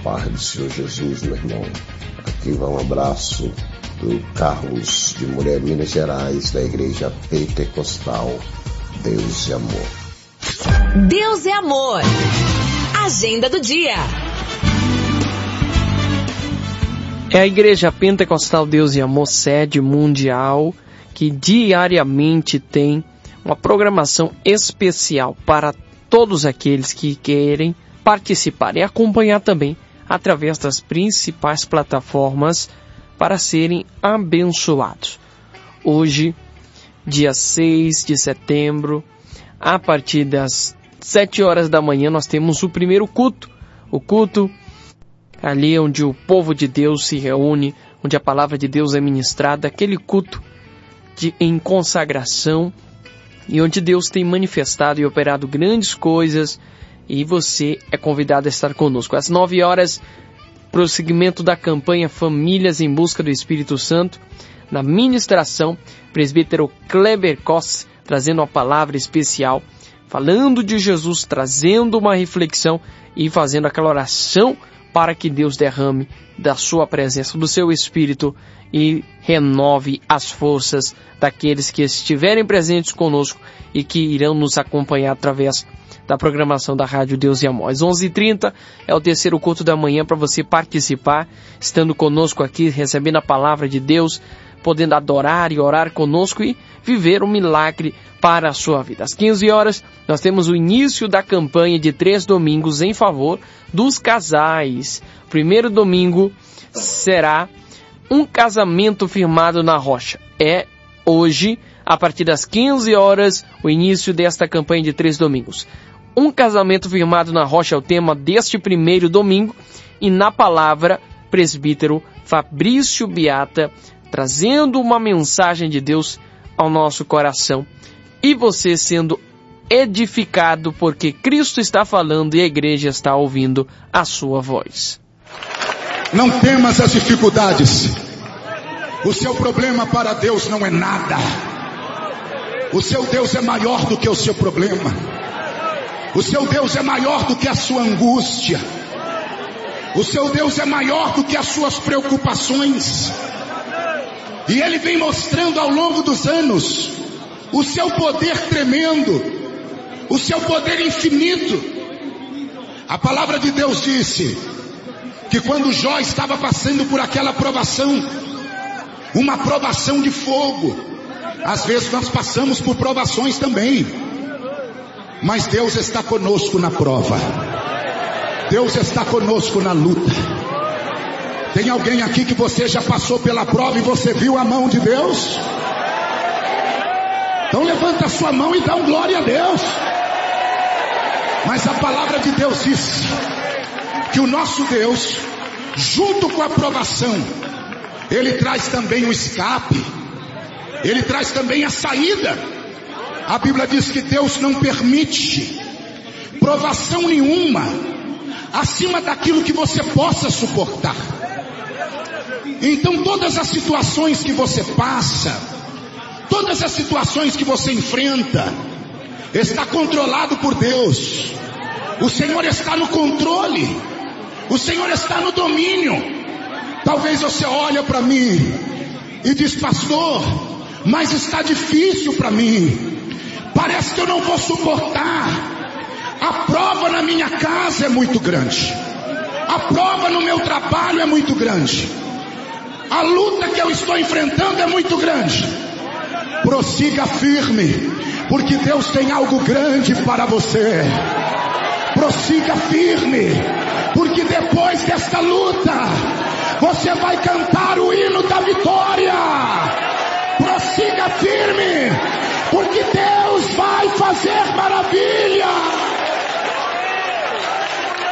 paz do Senhor Jesus, meu irmão. Aqui vai um abraço do Carlos de Mulher, Minas Gerais, da Igreja Pentecostal Deus é Amor. Deus é Amor. Agenda do dia. É a Igreja Pentecostal Deus e Amor, sede mundial, que diariamente tem uma programação especial para todos aqueles que querem participar e acompanhar também através das principais plataformas para serem abençoados. Hoje, dia 6 de setembro, a partir das 7 horas da manhã, nós temos o primeiro culto. O culto ali onde o povo de Deus se reúne, onde a palavra de Deus é ministrada, aquele culto em consagração, e onde Deus tem manifestado e operado grandes coisas, e você é convidado a estar conosco. Às 9 horas, prosseguimento da campanha Famílias em Busca do Espírito Santo, na ministração, presbítero Kleber Koss, trazendo uma palavra especial, falando de Jesus, trazendo uma reflexão e fazendo aquela oração para que Deus derrame da sua presença, do seu Espírito, e renove as forças daqueles que estiverem presentes conosco e que irão nos acompanhar através da programação da Rádio Deus e Amor. Às 11h30 é o terceiro culto da manhã para você participar, estando conosco aqui, recebendo a palavra de Deus, podendo adorar e orar conosco e viver um milagre para a sua vida. Às 15 horas, nós temos o início da campanha de 3 domingos em favor dos casais. Primeiro domingo será um casamento firmado na rocha. É hoje, a partir das 15 horas, o início desta campanha de 3 domingos. Um casamento firmado na rocha é o tema deste primeiro domingo, e na palavra, presbítero Fabrício Beata, trazendo uma mensagem de Deus ao nosso coração, e você sendo edificado porque Cristo está falando e a igreja está ouvindo a sua voz. Não temas as dificuldades. O seu problema para Deus não é nada. O seu Deus é maior do que o seu problema. O seu Deus é maior do que a sua angústia. O seu Deus é maior do que as suas preocupações. E Ele vem mostrando ao longo dos anos o seu poder tremendo, o seu poder infinito. A palavra de Deus disse que quando Jó estava passando por aquela provação, uma provação de fogo, às vezes nós passamos por provações também, mas Deus está conosco na prova, Deus está conosco na luta. Tem alguém aqui que você já passou pela prova e você viu a mão de Deus? Então levanta a sua mão e dá um glória a Deus. Mas a palavra de Deus diz que o nosso Deus, junto com a provação, Ele traz também o escape, Ele traz também a saída. A Bíblia diz que Deus não permite provação nenhuma acima daquilo que você possa suportar. Então todas as situações que você passa, todas as situações que você enfrenta, está controlado por Deus. O Senhor está no controle, o Senhor está no domínio. Talvez você olhe para mim e diz: pastor, mas está difícil para mim, parece que eu não vou suportar. A prova na minha casa é muito grande, a prova no meu trabalho é muito grande, a luta que eu estou enfrentando é muito grande. Prossiga firme, porque Deus tem algo grande para você. Prossiga firme, porque depois desta luta você vai cantar o hino da vitória. Prossiga firme, porque Deus vai fazer maravilhas.